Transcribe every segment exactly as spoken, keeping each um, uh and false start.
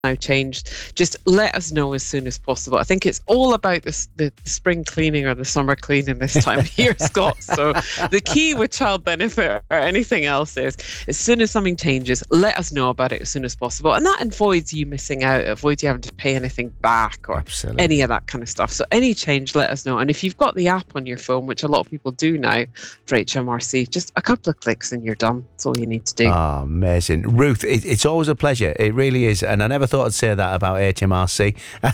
now changed, just let us know as soon as possible. I think it's all about this, the spring cleaning or the summer cleaning this time of year, Scott. So the key with child benefit or anything else is, as soon as something changes, let us know about it as soon as possible. And that avoids you missing out, avoids you having to pay anything back or Absolutely. Any of that kind of stuff. So any change, let us know. And if you've got the app on your phone, which a lot of people do now for H M R C, just a couple of clicks and you're done. That's all you need to do. Oh, amazing. Ruth, it, it's always a pleasure. It really is. And I never thought I'd say that about H M R C. But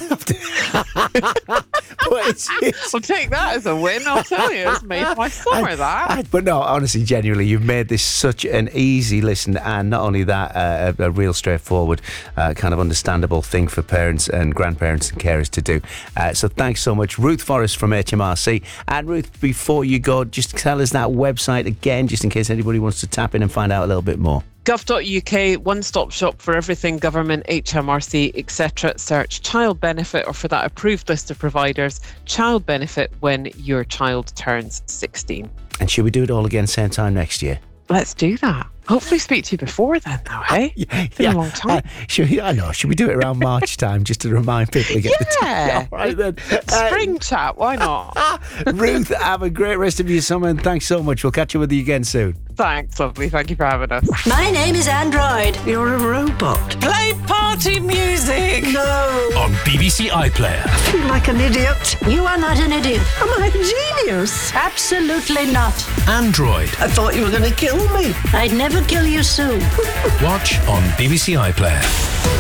it's, it's, I'll take that as a win, I'll tell you. It's made my summer, I, that. I, but no, honestly, genuinely, you've made this such an easy listen, and not only that, uh, a, a real straightforward, uh, kind of understandable thing for parents and grandparents and carers to do. Uh, so thanks so much, Ruth Forrest from H M R C. And Ruth, before you go, just tell us that website again, just in case anybody wants to tap in and find out a little bit more. gov dot U K, one-stop shop for everything government, H M R C, et cetera. Search child benefit, or for that approved list of providers, child benefit when your child turns sixteen. And should we do it all again same time next year? Let's do that. Hopefully speak to you before then, though, hey? Yeah, it's been yeah. a long time. Uh, should we, I know. Should we do it around March time just to remind people to get yeah. the time? All right, then. Spring uh, chat, why not? Ruth, have a great rest of your summer, and thanks so much. We'll catch up with you again soon. Thanks, lovely. Thank you for having us. My name is Android. You're a robot. Play party music. No. On B B C iPlayer. I feel like an idiot. You are not an idiot. Am I a genius? Absolutely not. Android. I thought you were going to kill me. I'd never kill you soon. Watch on B B C iPlayer.